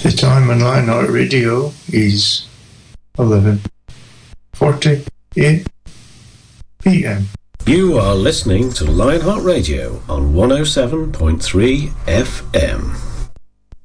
The time on Lionheart Radio is 11:48 p.m. You are listening to Lionheart Radio on 107.3 FM.